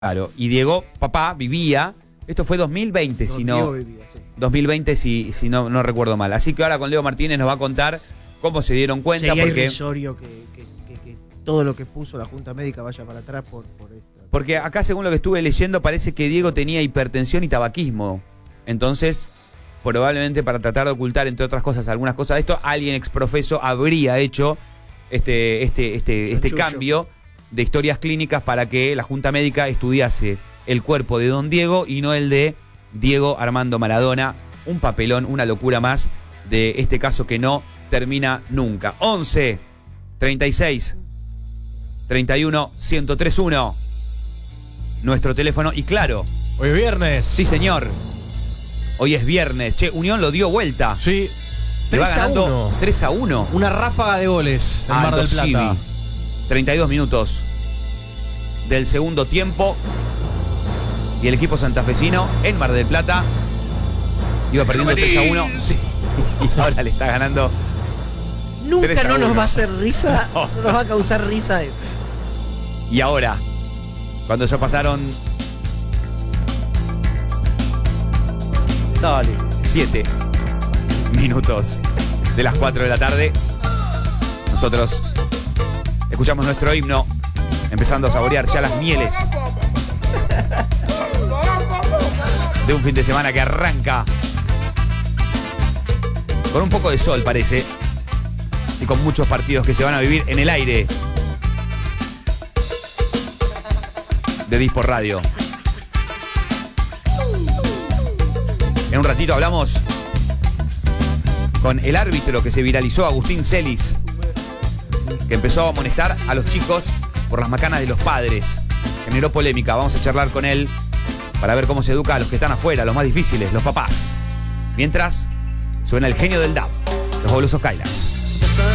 Claro, y Diego, papá, vivía, esto fue 2020, No, si no, Diego vivía, sí. 2020 si no recuerdo mal. Así que ahora con Leo Martínez nos va a contar cómo se dieron cuenta, Sería porque irrisorio que todo lo que puso la Junta Médica vaya para atrás por esto. porque acá, según lo que estuve leyendo, parece que Diego tenía hipertensión y tabaquismo. Entonces, probablemente para tratar de ocultar, entre otras cosas, algunas cosas de esto, alguien exprofeso habría hecho este cambio de historias clínicas para que la Junta Médica estudiase el cuerpo de don Diego y no el de Diego Armando Maradona. Un papelón, una locura más de este caso que no termina nunca. 11 36 31 1031 nuestro teléfono. Y claro, Hoy es viernes. sí señor, hoy es viernes. Che, Unión lo dio vuelta. Sí. Le va 3-1. ganando 3-1 Una ráfaga de goles en Mar del Aldo Plata. Civi. 32 minutos del segundo tiempo. Y el equipo santafesino en Mar del Plata iba perdiendo 3-1. Sí. Y ahora le está ganando. Nunca 3-1. no nos va a hacer risa, No. no nos va a causar risa eso. Y ahora, cuando ya pasaron Dale. 7 minutos de las 4 de la tarde, nosotros escuchamos nuestro himno, empezando a saborear ya las mieles de un fin de semana que arranca con un poco de sol, parece, y con muchos partidos que se van a vivir en el aire de Dispor Radio. En un ratito hablamos con el árbitro que se viralizó, Agustín Celis, que empezó a amonestar a los chicos por las macanas de los padres. Generó polémica. Vamos a charlar con él para ver cómo se educa a los que están afuera, los más difíciles, los papás. Mientras, suena el genio del DAP, los Golosos Kylax.